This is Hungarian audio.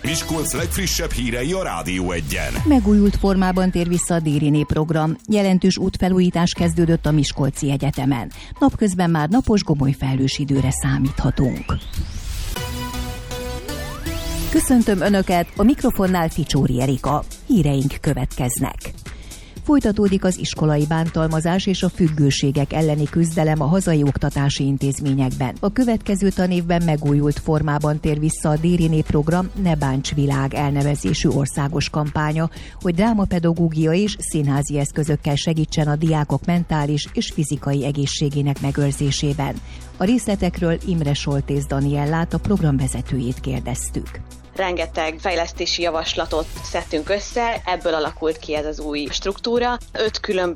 Miskolc legfrissebb hírei a Rádió Egyen. Megújult formában tér vissza a Dériné program. Jelentős útfelújítás kezdődött a Miskolci Egyetemen. Napközben már napos, gomoly felhős időre számíthatunk. Köszöntöm Önöket, a mikrofonnál Ficsóri Erika. Híreink következnek. Folytatódik az iskolai bántalmazás és a függőségek elleni küzdelem a hazai oktatási intézményekben. A következő tanévben megújult formában tér vissza a Dériné program Ne Bánts Világ elnevezésű országos kampánya, hogy drámapedagógiai és színházi eszközökkel segítsen a diákok mentális és fizikai egészségének megőrzésében. A részletekről Imre Soltész Daniellát, a programvezetőjét kérdeztük. Rengeteg fejlesztési javaslatot szedtünk össze, ebből alakult ki ez az új struktúra. 5 különböző